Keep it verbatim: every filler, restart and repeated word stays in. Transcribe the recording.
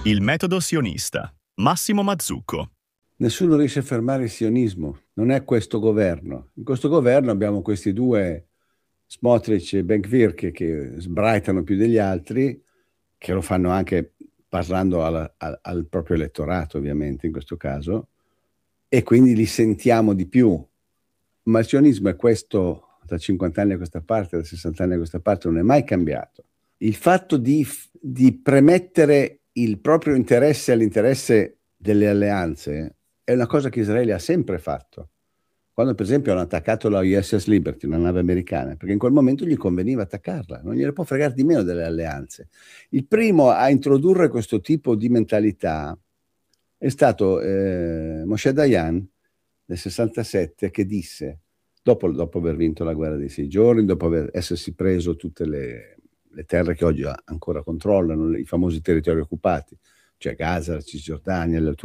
Il metodo sionista. Massimo Mazzucco. Nessuno riesce a fermare il sionismo, non è questo governo. In questo governo abbiamo questi due, Smotrich e Ben-Gvir, che, che sbraitano più degli altri, che lo fanno anche parlando al, al, al proprio elettorato, ovviamente, in questo caso, e quindi li sentiamo di più. Ma il sionismo è questo da cinquanta anni a questa parte, da sessanta anni a questa parte, non è mai cambiato. Il fatto di, di premettere il proprio interesse all'interesse delle alleanze è una cosa che Israele ha sempre fatto. Quando per esempio hanno attaccato la U S S Liberty, una nave americana, perché in quel momento gli conveniva attaccarla, non gliene può fregare di meno delle alleanze. Il primo a introdurre questo tipo di mentalità è stato eh, Moshe Dayan nel sessantasette, che disse, dopo, dopo aver vinto la guerra dei sei giorni, dopo aver, essersi preso tutte le, le terre che oggi ancora controllano, i famosi territori occupati, cioè Gaza, la Cisgiordania,